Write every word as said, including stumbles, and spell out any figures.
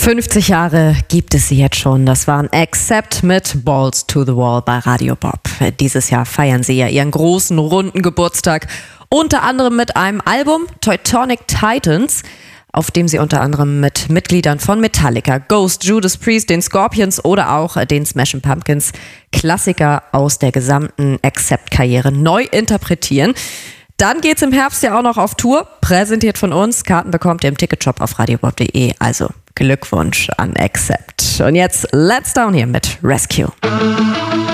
fünfzig Jahre gibt es sie jetzt schon. Das waren Accept mit Balls to the Wall bei Radio Bob. Dieses Jahr feiern sie ja ihren großen, runden Geburtstag. Unter anderem mit einem Album, Teutonic Titans, auf dem sie unter anderem mit Mitgliedern von Metallica, Ghost, Judas Priest, den Scorpions oder auch den Smashing Pumpkins Klassiker aus der gesamten Accept-Karriere neu interpretieren. Dann geht's im Herbst ja auch noch auf Tour, präsentiert von uns. Karten bekommt ihr im Ticketshop auf radiobob punkt de. Also Glückwunsch an Accept. Und jetzt Let's Down hier mit Rescue.